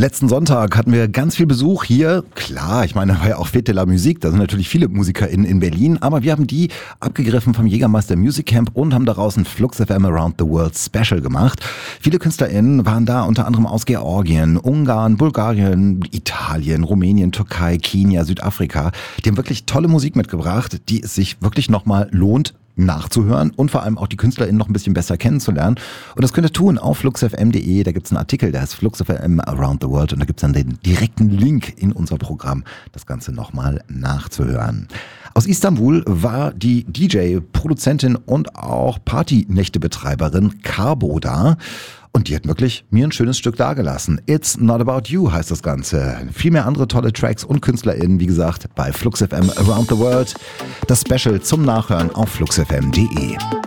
Letzten Sonntag hatten wir ganz viel Besuch hier. Klar, ich meine, da war ja auch Fête de la Musique. Da sind natürlich viele MusikerInnen in Berlin. Aber wir haben die abgegriffen vom Jägermeister Music Camp und haben daraus ein Flux FM Around the World Special gemacht. Viele KünstlerInnen waren da, unter anderem aus Georgien, Ungarn, Bulgarien, Italien, Rumänien, Türkei, Kenia, Südafrika. Die haben wirklich tolle Musik mitgebracht, die es sich wirklich nochmal lohnt, nachzuhören und vor allem auch die KünstlerInnen noch ein bisschen besser kennenzulernen. Und das könnt ihr tun auf fluxfm.de. Da gibt es einen Artikel, der heißt Flux FM Around the World und da gibt es dann den direkten Link in unser Programm, das Ganze nochmal nachzuhören. Aus Istanbul war die DJ, Produzentin und auch Partynächtebetreiberin Carbo da. Und die hat wirklich mir ein schönes Stück dagelassen. It's Not About You heißt das Ganze. Viel mehr andere tolle Tracks und KünstlerInnen, wie gesagt, bei Flux FM Around the World. Das Special zum Nachhören auf fluxfm.de.